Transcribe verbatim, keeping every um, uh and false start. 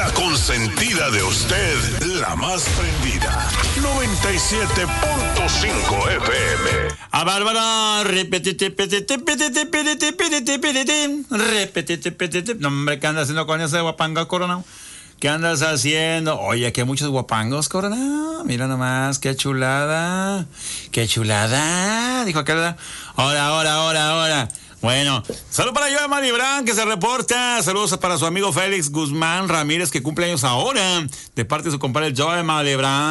La consentida de usted, la más prendida. noventa y siete punto cinco F M. A Bárbara, repetite, repetite, repetite, repetite, repetite, repetite, repetite. No, hombre, ¿qué andas haciendo con ese guapanga, Corona? ¿Qué andas haciendo? Oye, aquí hay muchos guapangos, Corona. Mira nomás, qué chulada. Qué chulada. Dijo aquel. Ahora, ahora, ahora, ahora. Bueno, saludos para Joe Malibran, que se reporta. Saludos para su amigo Félix Guzmán Ramírez, que cumple años ahora, de parte de su compadre Joe Malibran.